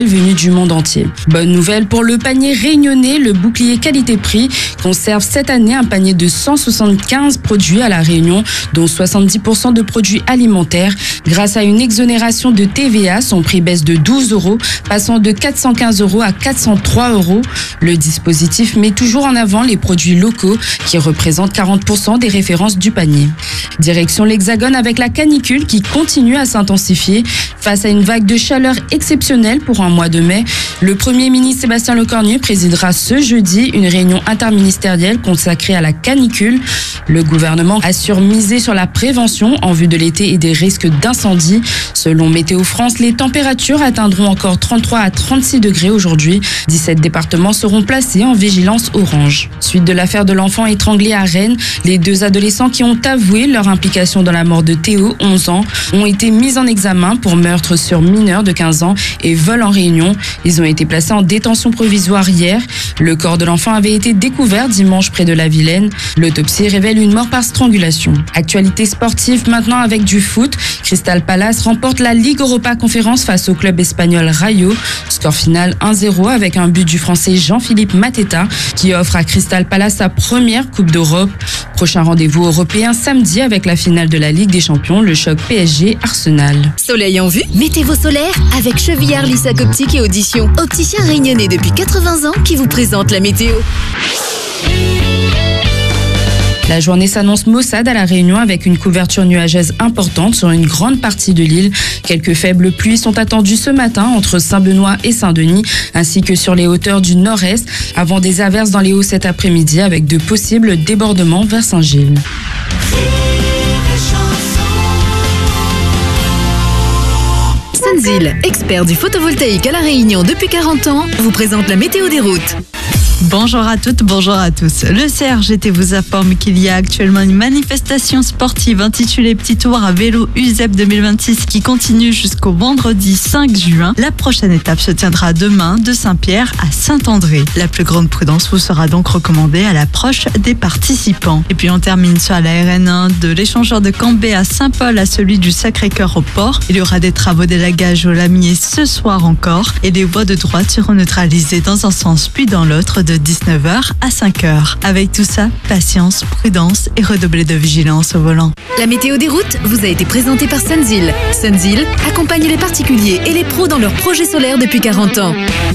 venus du monde entier. Bonne nouvelle pour le panier réunionnais, le bouclier qualité-prix conserve cette année un panier de 175 produits à La Réunion, dont 70% de produits alimentaires. Grâce à une exonération de TVA, son prix baisse de 12 €, passant de 415 € à 403 €. Le dispositif met toujours en avant les produits locaux qui représentent 40% des références du panier. Direction l'Hexagone avec la canicule qui continue à s'intensifier. Face à une vague de chaleur exceptionnelle pour un mois de mai, le Premier ministre Sébastien Lecornu présidera ce jeudi une réunion interministérielle consacrée à la canicule. Le gouvernement assure miser sur la prévention en vue de l'été et des risques d'incendie. Selon Météo France, les températures atteindront encore 33 à 36 degrés aujourd'hui. 17 départements seront placés en vigilance orange. Suite de l'affaire de l'enfant étranglé à Rennes, les 2 adolescents qui ont avoué leur implication dans la mort de Théo, 11 ans, ont été mis en examen pour meurtre sur mineur de 15 ans et vol en Réunion. Ils ont été placés en détention provisoire hier. Le corps de l'enfant avait été découvert dimanche près de la Vilaine. L'autopsie révèle une mort par strangulation. Actualité sportive maintenant avec du foot. Crystal Palace remporte la Ligue Europa Conférence face au club espagnol Rayo. Score final 1-0 avec un but du français Jean-Philippe Mateta qui offre à Crystal Palace sa première Coupe d'Europe. Prochain rendez-vous européen samedi avec la finale de la Ligue des Champions, le choc PSG-Arsenal. Soleil en vue, mettez vos solaires avec Chevillard Lissac Optique et Audition. Opticien réunionnais depuis 80 ans qui vous présente la météo. La journée s'annonce maussade à La Réunion avec une couverture nuageuse importante sur une grande partie de l'île. Quelques faibles pluies sont attendues ce matin entre Saint-Benoît et Saint-Denis, ainsi que sur les hauteurs du nord-est, avant des averses dans les hauts cet après-midi avec de possibles débordements vers Saint-Gilles. Sunzil, expert du photovoltaïque à La Réunion depuis 40 ans, vous présente la météo des routes. Bonjour à toutes, bonjour à tous. Le CRGT vous informe qu'il y a actuellement une manifestation sportive intitulée Petit Tour à vélo USEP 2026 qui continue jusqu'au vendredi 5 juin. La prochaine étape se tiendra demain de Saint-Pierre à Saint-André. La plus grande prudence vous sera donc recommandée à l'approche des participants. Et puis on termine sur la RN1 de l'échangeur de Cambé à Saint-Paul à celui du Sacré-Cœur au port. Il y aura des travaux d'élagage au Lamier ce soir encore et les voies de droite seront neutralisées dans un sens puis dans l'autre de 19h à 5h. Avec tout ça, patience, prudence et redoubler de vigilance au volant. La météo des routes vous a été présentée par Sunzil. Sunzil accompagne les particuliers et les pros dans leurs projets solaires depuis 40 ans.